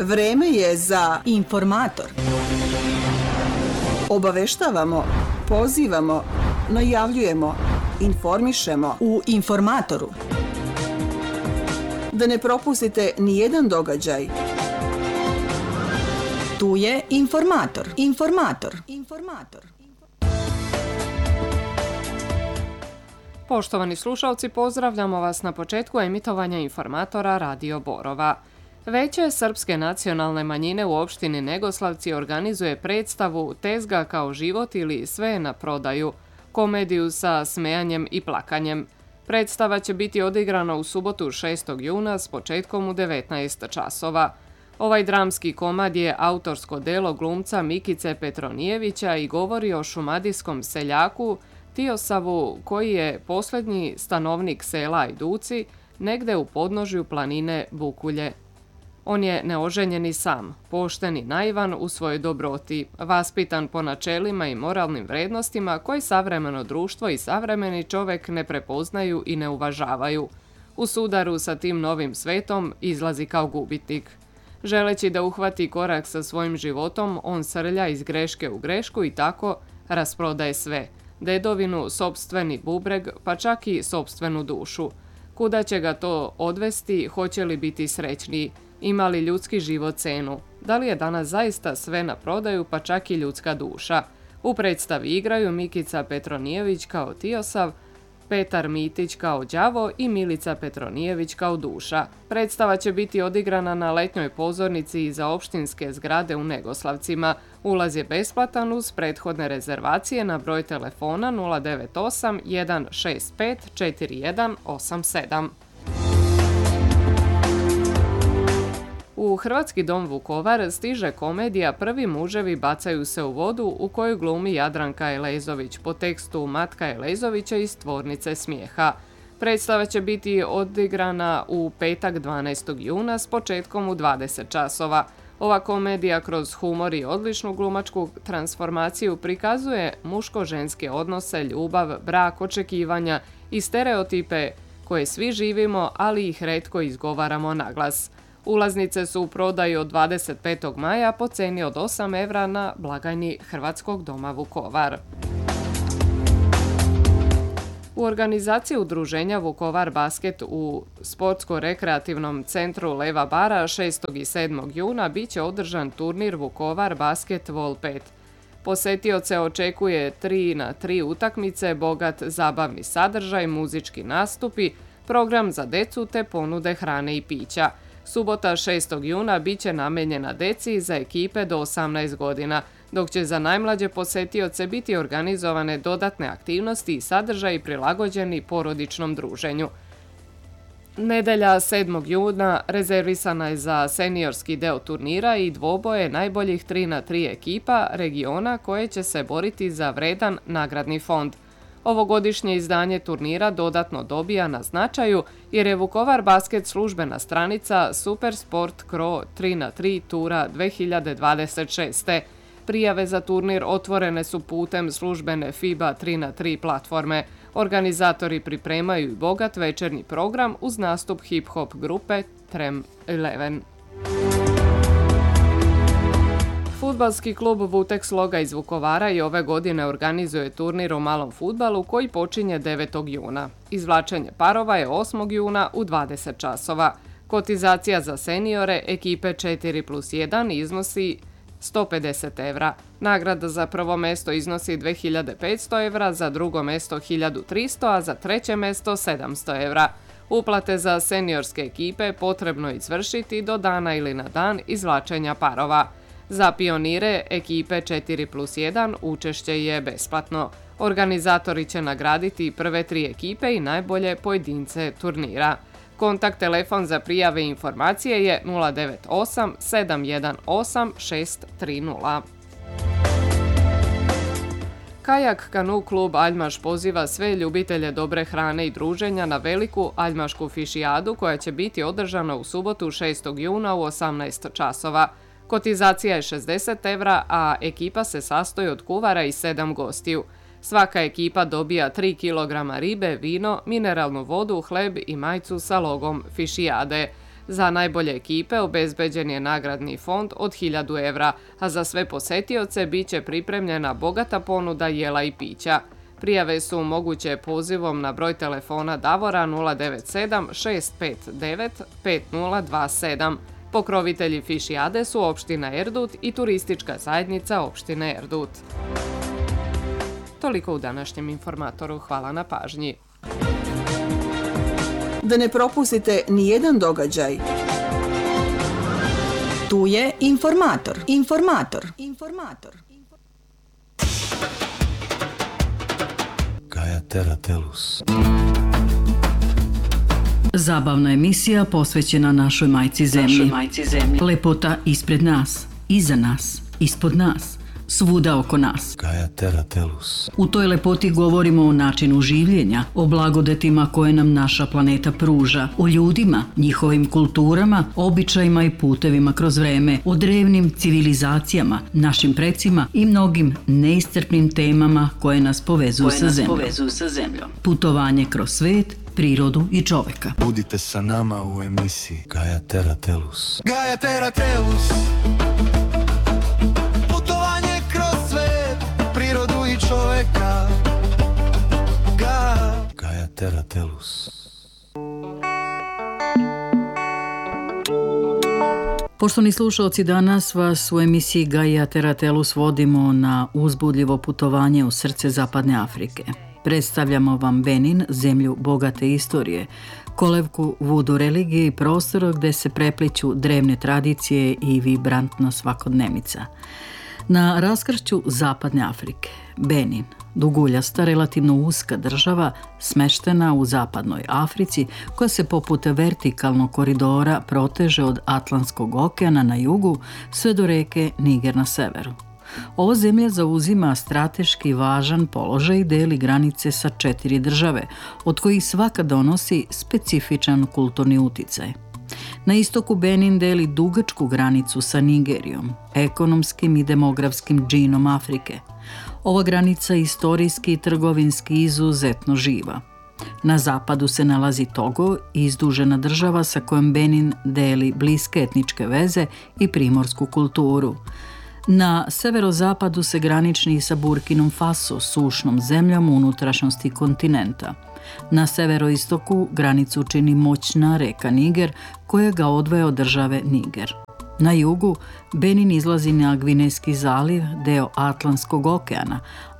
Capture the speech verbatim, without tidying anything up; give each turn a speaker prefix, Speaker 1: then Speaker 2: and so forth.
Speaker 1: Vreme je za
Speaker 2: Informator.
Speaker 1: Obaveštavamo, pozivamo, najavljujemo, informišemo
Speaker 2: U Informatoru.
Speaker 1: da ne propustite ni jedan događaj.
Speaker 2: Tu je Informator. Informator. Informator.
Speaker 3: Poštovani slušalci, pozdravljamo vas na početku emitovanja Informatora Radio Borova. Veće srpske nacionalne manjine u opštini Negoslavci organizuje predstavu Tezga kao život ili Sve je na prodaju, komediju sa smejanjem i plakanjem. Predstava će biti odigrana u subotu šestog juna s početkom u devetnaest časova. Ovaj dramski komad je autorsko delo glumca Mikice Petronijevića i govori o šumadijskom seljaku Tiosavu, koji je posljednji stanovnik sela Ajduci, negde u podnožju planine Bukulje. On je neoženjeni sam, pošten i naivan u svojoj dobroti, vaspitan po načelima i moralnim vrednostima koji savremeno društvo i savremeni čovek ne prepoznaju i ne uvažavaju. U sudaru sa tim novim svetom izlazi kao gubitnik. Želeći da uhvati korak sa svojim životom, on srlja iz greške u grešku i tako rasprodaje sve. Dedovinu, sopstveni bubreg, pa čak i sopstvenu dušu. Kuda će ga to odvesti, hoće li biti srećniji? Ima li ljudski život cenu? Da li je danas zaista sve na prodaju, pa čak i ljudska duša? U predstavi igraju Mikica Petronijević kao Tiosav, Petar Mitić kao đavo i Milica Petronijević kao duša. Predstava će biti odigrana na letnjoj pozornici iza opštinske zgrade u Negoslavcima. Ulaz je besplatan uz prethodne rezervacije na broj telefona nula devet osam jedan šest pet četiri jedan osam sedam. U Hrvatski dom Vukovar stiže komedija Prvi muževi bacaju se u vodu u kojoj glumi Jadranka Elezović po tekstu Matka Elezovića iz Tvornice smijeha. Predstava će biti odigrana u petak dvanaestog juna s početkom u dvadeset časova. Ova komedija kroz humor i odličnu glumačku transformaciju prikazuje muško-ženske odnose, ljubav, brak, očekivanja i stereotipe koje svi živimo, ali ih retko izgovaramo naglas. Ulaznice su u prodaju od dvadeset petog maja po ceni od osam evra na blagajni Hrvatskog doma Vukovar. U organizaciji udruženja Vukovar Basket u sportsko-rekreativnom centru Leva bara šestog i sedmog juna bit će održan turnir Vukovar Basket Vol pet. Posetioce očekuje tri na tri utakmice, bogat zabavni sadržaj, muzički nastupi, program za decu te ponude hrane i pića. Subota šestog juna bit će namenjena deci za ekipe do osamnaest godina, dok će za najmlađe posetioce biti organizovane dodatne aktivnosti i sadržaji prilagođeni porodičnom druženju. Nedelja sedmog juna rezervisana je za seniorski deo turnira i dvoboje najboljih tri na tri ekipa regiona koje će se boriti za vredan nagradni fond. Ovogodišnje izdanje turnira dodatno dobija na značaju jer je Vukovar Basket službena stranica Supersport Cro tri na tri Tura dve hiljade dvadeset šeste. Prijave za turnir otvorene su putem službene FIBA tri na tri platforme. Organizatori pripremaju i bogat večernji program uz nastup hip-hop grupe Trem Eleven. Fudbalski klub Vuteks Loga iz Vukovara i ove godine organizuje turnir o malom fudbalu koji počinje devetog juna. Izvlačenje parova je osmog juna u dvadeset časova. Kotizacija za seniore ekipe četiri plus jedan iznosi sto pedeset evra. Nagrada za prvo mesto iznosi dve hiljade petsto evra, za drugo mesto hiljadu tristo, a za treće mesto sedamsto evra. Uplate za seniorske ekipe potrebno je izvršiti do dana ili na dan izvlačenja parova. Za pionire ekipe četiri plus jedan učešće je besplatno. Organizatori će nagraditi prve tri ekipe i najbolje pojedince turnira. Kontakt telefon za prijave i informacije je nula devet osam sedam jedan osam šest tri nula. Kajak kanu klub Aljmaš poziva sve ljubitelje dobre hrane i druženja na veliku aljmašku fišijadu koja će biti održana u subotu šestog juna u osamnaest časova. Kotizacija je šezdeset evra, a ekipa se sastoji od kuvara i sedam gostiju. Svaka ekipa dobija tri kilograma ribe, vino, mineralnu vodu, hleb i majicu sa logom fišijade. Za najbolje ekipe obezbeđen je nagradni fond od hiljadu evra, a za sve posetioce bit će pripremljena bogata ponuda jela i pića. Prijave su moguće pozivom na broj telefona Davora nula devet sedam šest pet devet pet nula dva sedam. Pokrovitelji Fišijade su opština Erdut i turistička zajednica opštine Erdut. Toliko u današnjem informatoru. Hvala na pažnji.
Speaker 1: Da ne propustite ni jedan događaj.
Speaker 2: Tu je informator. Informator. Informator.
Speaker 4: Gaia Terra Tellus.
Speaker 5: Zabavna emisija posvećena našoj majci zemlji. Lepota ispred nas, iza nas, ispod nas, svuda oko nas.
Speaker 4: Gaia Terra Tellus.
Speaker 5: U toj lepoti govorimo o načinu življenja, o blagodetima koje nam naša planeta pruža, o ljudima, njihovim kulturama, običajima i putevima kroz vreme, o drevnim civilizacijama, našim precima i mnogim neiscrpnim temama koje nas povezuju
Speaker 6: koje
Speaker 5: sa
Speaker 6: nas
Speaker 5: zemljom.
Speaker 6: povezuju sa zemljom.
Speaker 5: Putovanje kroz svet, prirodu i čoveka.
Speaker 4: Budite sa nama u emisiji Gaia Terra Tellus.
Speaker 7: Gaia Terra Tellus. Putovanje kroz svet, prirodu i čoveka. Gaia.
Speaker 4: Gaia Terra Tellus.
Speaker 5: Poštovani slušalci, danas vas u emisiji Gaia Terra Tellus vodimo na uzbudljivo putovanje u srce Zapadne Afrike. Predstavljamo vam Benin, zemlju bogate istorije, kolevku vudu religije i prostora gde se prepliću drevne tradicije i vibrantna svakodnevnica. Na raskršću Zapadne Afrike, Benin, duguljasta, relativno uska država, smeštena u Zapadnoj Africi, koja se poput vertikalnog koridora proteže od Atlantskog okeana na jugu sve do reke Niger na severu. Ova zemlja zauzima strateški važan položaj i deli granice sa četiri države, od kojih svaka donosi specifičan kulturni uticaj. Na istoku Benin deli dugačku granicu sa Nigerijom, ekonomskim i demografskim džinom Afrike. Ova granica je istorijski i trgovinski izuzetno živa. Na zapadu se nalazi Togo, izdužena država sa kojom Benin deli bliske etničke veze i primorsku kulturu. Na severozapadu se graniči sa Burkinom Faso, sušnom zemljom u unutrašnjosti kontinenta. Na severoistoku granicu čini moćna reka Niger, koja ga odvaja od države Niger. Na jugu Benin izlazi na Gvinejski zaliv, deo Atlantskog okeana,